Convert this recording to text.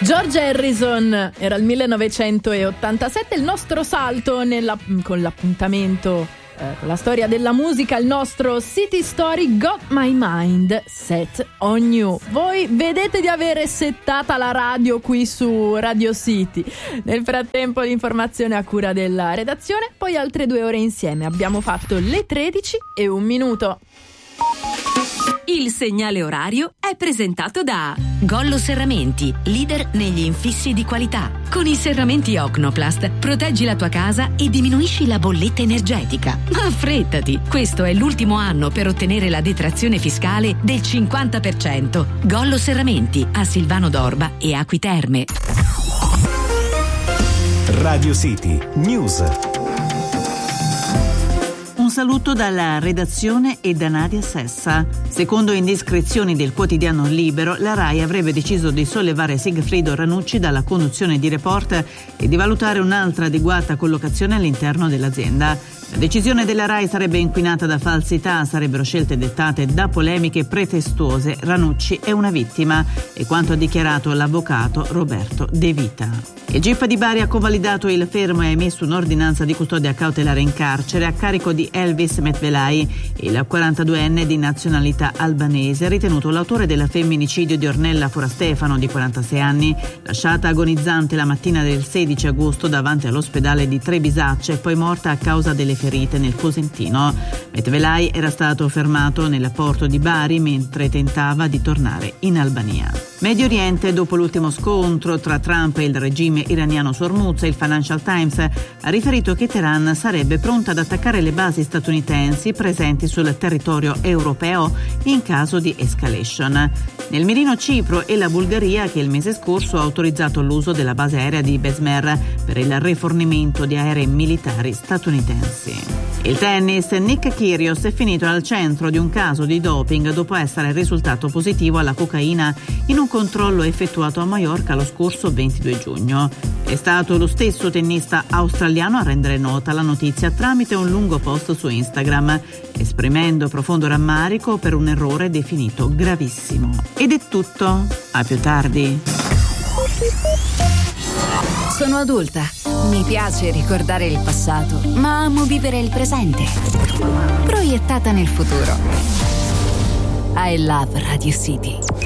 George Harrison, era il 1987, il nostro salto con l'appuntamento con la storia della musica, il nostro City Story Got My Mind Set on You. Voi vedete di avere settata la radio qui su Radio City. Nel frattempo l'informazione a cura della redazione, poi altre 2 ore insieme. Abbiamo fatto le 13:01. Il segnale orario è presentato da Gollo Serramenti, leader negli infissi di qualità. Con i serramenti Ocnoplast proteggi la tua casa e diminuisci la bolletta energetica. Ma affrettati, questo è l'ultimo anno per ottenere la detrazione fiscale del 50%. Gollo Serramenti a Silvano d'Orba e Acqui Terme. Radio City News. Un saluto dalla redazione e da Nadia Sessa. Secondo indiscrezioni del quotidiano Libero, la RAI avrebbe deciso di sollevare Sigfrido Ranucci dalla conduzione di Report e di valutare un'altra adeguata collocazione all'interno dell'azienda. La decisione della RAI sarebbe inquinata da falsità, sarebbero scelte dettate da polemiche pretestuose. Ranucci è una vittima, è quanto ha dichiarato l'avvocato Roberto De Vita. Il GIP di Bari ha convalidato il fermo e ha emesso un'ordinanza di custodia cautelare in carcere a carico di Elvis Metvelai, il 42enne di nazionalità albanese, ritenuto l'autore del femminicidio di Ornella Forastefano, di 46 anni, lasciata agonizzante la mattina del 16 agosto davanti all'ospedale di Trebisacce e poi morta a causa delle ferite nel Cosentino. Metvelai era stato fermato nel porto di Bari mentre tentava di tornare in Albania. Medio Oriente, dopo l'ultimo scontro tra Trump e il regime iraniano su Hormuz, il Financial Times ha riferito che Teheran sarebbe pronta ad attaccare le basi statunitensi presenti sul territorio europeo in caso di escalation. Nel mirino Cipro e la Bulgaria, che il mese scorso ha autorizzato l'uso della base aerea di Besmer per il rifornimento di aerei militari statunitensi. Il tennis, Nick Kyrgios è finito al centro di un caso di doping dopo essere risultato positivo alla cocaina in un controllo effettuato a Maiorca lo scorso 22 giugno. È stato lo stesso tennista australiano a rendere nota la notizia tramite un lungo post su Instagram, esprimendo profondo rammarico per un errore definito gravissimo. Ed è tutto. A più tardi. Sono adulta. Mi piace ricordare il passato, ma amo vivere il presente. Proiettata nel futuro. I love Radio City.